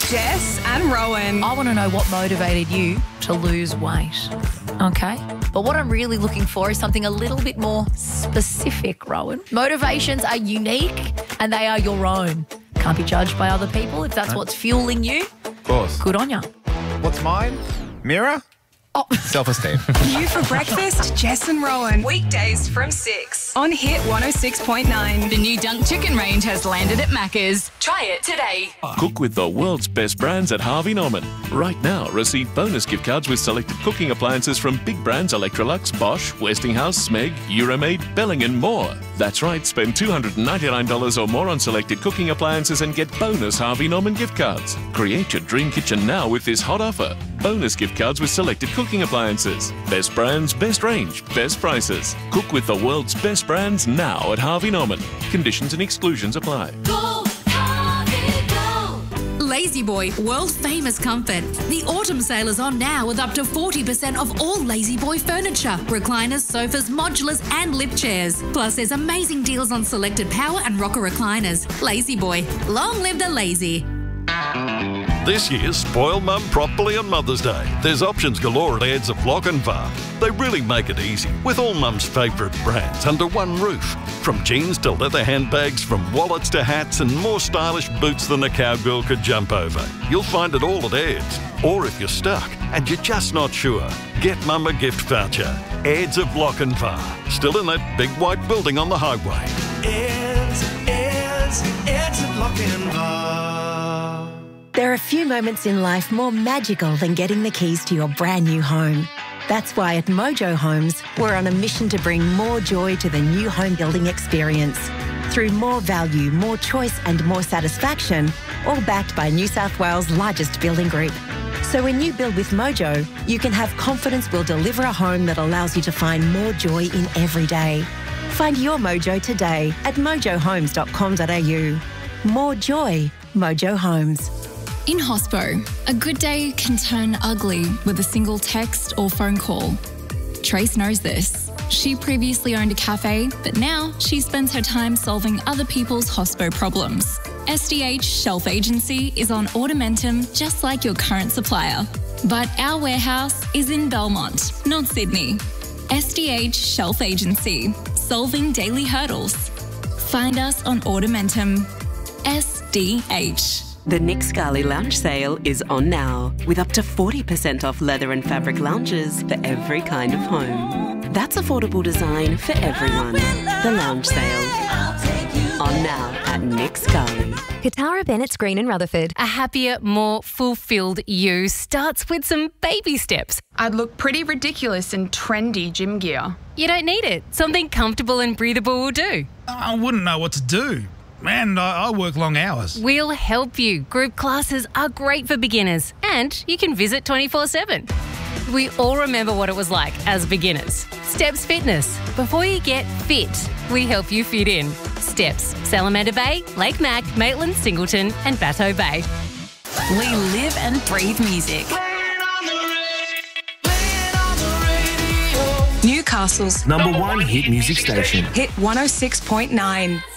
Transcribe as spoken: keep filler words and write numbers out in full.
Jess and Rowan. I want to know what motivated you to lose weight, okay? But what I'm really looking for is something a little bit more specific, Rowan. Motivations are unique and they are your own. Can't be judged by other people. If that's what's fueling you, Of course. good on you. What's mine? Mirror? Oh. Self-esteem. You for breakfast, Jess and Rowan. Weekdays from six on Hit one oh six point nine. The new Dunk Chicken range has landed at Macca's. Try it today. Cook with the world's best brands at Harvey Norman. Right now, receive bonus gift cards with selected cooking appliances from big brands Electrolux, Bosch, Westinghouse, Smeg, Euromaid, Belling and more. That's right, spend two hundred ninety-nine dollars or more on selected cooking appliances and get bonus Harvey Norman gift cards. Create your dream kitchen now with this hot offer. Bonus gift cards with selected cooking appliances. Best brands, best range, best prices. Cook with the world's best brands now at Harvey Norman. Conditions and exclusions apply. Go, Harvey, go. Lazy Boy, world famous comfort. The autumn sale is on now with up to forty percent off all Lazy Boy furniture, recliners, sofas, modulars and lift chairs. Plus there's amazing deals on selected power and rocker recliners. Lazy Boy, long live the lazy. This year, spoil Mum properly on Mother's Day. There's options galore at Aids of Lochinvar. They really make it easy, with all Mum's favourite brands under one roof. From jeans to leather handbags, from wallets to hats, and more stylish boots than a cowgirl could jump over. You'll find it all at Aids. Or if you're stuck and you're just not sure, get Mum a gift voucher. Aids of Lochinvar. Still in that big white building on the highway. Aids, Aids, Aids of Lochinvar. There are few moments in life more magical than getting the keys to your brand new home. That's why at Mojo Homes, we're on a mission to bring more joy to the new home building experience. Through more value, more choice and more satisfaction, all backed by New South Wales' largest building group. So when you build with Mojo, you can have confidence we'll deliver a home that allows you to find more joy in every day. Find your Mojo today at mojo homes dot com dot a u. More joy, Mojo Homes. In hospo, a good day can turn ugly with a single text or phone call. Trace knows this. She previously owned a cafe, but now she spends her time solving other people's hospo problems. S D H Shelf Agency is on Automentum just like your current supplier. But our warehouse is in Belmont, not Sydney. S D H Shelf Agency, solving daily hurdles. Find us on Automentum. S D H. The Nick Scali Lounge Sale is on now, with up to forty percent off leather and fabric lounges for every kind of home. That's affordable design for everyone. The Lounge Sale. On now at Nick Scali. Katara Bennett's Green in Rutherford. A happier, more fulfilled you starts with some baby steps. I'd look pretty ridiculous in trendy gym gear. You don't need it. Something comfortable and breathable will do. I wouldn't know what to do. Man, I, I work long hours. We'll help you. Group classes are great for beginners and you can visit twenty-four seven. We all remember what it was like as beginners. Steps Fitness. Before you get fit, we help you fit in. Steps. Salamander Bay, Lake Mac, Maitland, Singleton and Bateau Bay. We live and breathe music. Newcastle's number one hit music station. Hit one oh six point nine.